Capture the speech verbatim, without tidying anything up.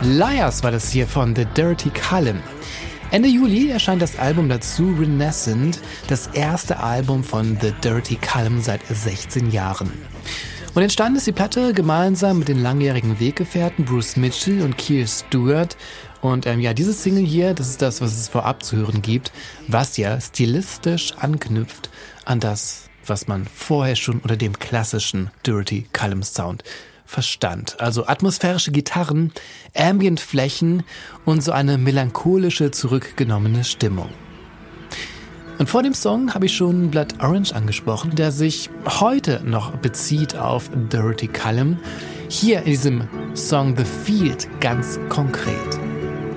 Liars war das hier von The Dirty Callum. Ende Juli erscheint das Album dazu Renaissance, das erste Album von The Dirty Callum seit sechzehn Jahren. Und entstanden ist die Platte gemeinsam mit den langjährigen Weggefährten Bruce Mitchell und Keir Stewart. Und ähm, ja, diese Single hier, das ist das, was es vorab zu hören gibt, was ja stilistisch anknüpft an das, was man vorher schon unter dem klassischen Dirty Callum Sound verstand. Also atmosphärische Gitarren, Ambient-Flächen und so eine melancholische, zurückgenommene Stimmung. Und vor dem Song habe ich schon Blood Orange angesprochen, der sich heute noch bezieht auf Dirty Callum. Hier in diesem Song The Field ganz konkret.